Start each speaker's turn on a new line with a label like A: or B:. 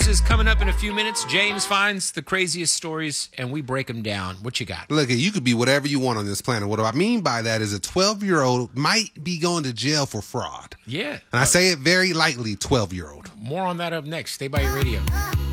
A: is coming up in a few minutes. James finds the craziest stories, and we break them down. What you got?
B: Look, you could be whatever you want on this planet. What I mean by that is a 12-year-old might be going to jail for fraud.
A: Yeah.
B: And I say it very lightly, 12-year-old.
A: More on that up next. Stay by your radio.